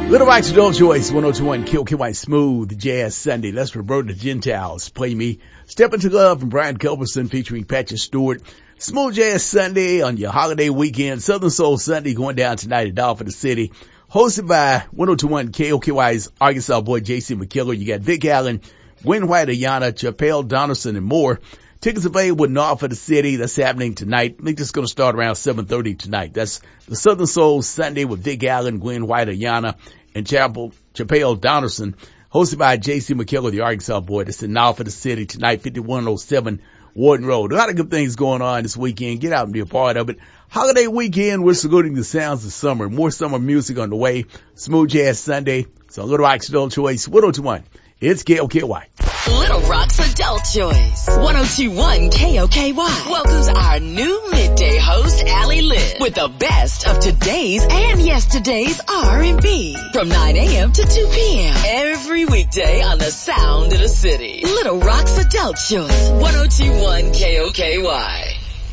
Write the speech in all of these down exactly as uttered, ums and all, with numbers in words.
Little Rock's Adult Choice, one oh two point one K O K Y Smooth Jazz Sunday. Let's Roberta Gentiles. Play Me. Step Into Love from Brian Culberson featuring Patrick Stewart. Smooth Jazz Sunday on your holiday weekend. Southern Soul Sunday going down tonight at Dolphin City. Hosted by one oh two point one K O K Y's Arkansas boy J C McKillor. You got Vic Allen, Gwen White, Ayana, Chappelle Donaldson, and more. Tickets available in North of the City. That's happening tonight. I think it's going to start around seven thirty tonight. That's the Southern Soul Sunday with Vic Allen, Gwen White, Ayana, and Chapel, Chappelle Donaldson. Hosted by J C McKillor, the Arkansas boy. That's in North of the City tonight, fifty-one oh seven Warden Road. A lot of good things going on this weekend. Get out and be a part of it. Holiday weekend, we're saluting the sounds of summer. More summer music on the way. Smooth Jazz Sunday. So Little Rock's Adult Choice, one oh two point one. It's K O K Y. Little Rock's Adult Choice, one oh two point one K O K Y. Welcomes our new midday host, Allie Lynn, with the best of today's and yesterday's R and B. From nine a.m. to two p.m. every weekday on the sound of the city. Little Rock's Adult Choice, one oh two point one K O K Y.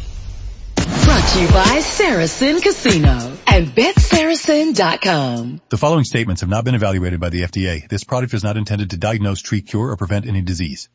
Brought to you by Saracen Casino and Bet Saracen dot com. The following statements have not been evaluated by the F D A. This product is not intended to diagnose, treat, cure, or prevent any disease.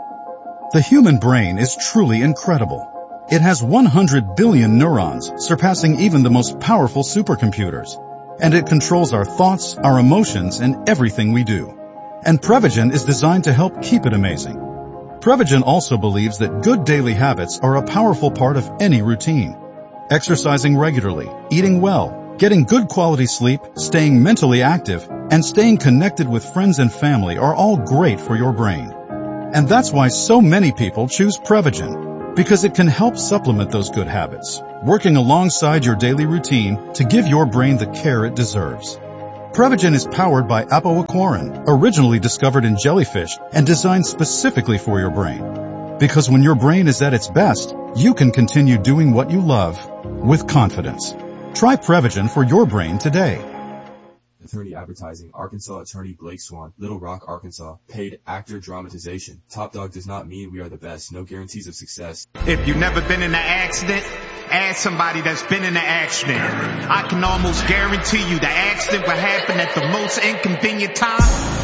The human brain is truly incredible. It has one hundred billion neurons, surpassing even the most powerful supercomputers. And it controls our thoughts, our emotions, and everything we do. And Prevagen is designed to help keep it amazing. Prevagen also believes that good daily habits are a powerful part of any routine. Exercising regularly, eating well, getting good quality sleep, staying mentally active, and staying connected with friends and family are all great for your brain. And that's why so many people choose Prevagen, because it can help supplement those good habits, working alongside your daily routine to give your brain the care it deserves. Prevagen is powered by apoaquarin, originally discovered in jellyfish and designed specifically for your brain. Because when your brain is at its best, you can continue doing what you love with confidence. Try Prevagen for your brain today. Attorney Advertising, Arkansas attorney Blake Swan, Little Rock, Arkansas. Paid actor dramatization. Top Dog does not mean we are the best. No guarantees of success. If you've never been in an accident, ask somebody that's been in an accident. I can almost guarantee you the accident will happen at the most inconvenient time.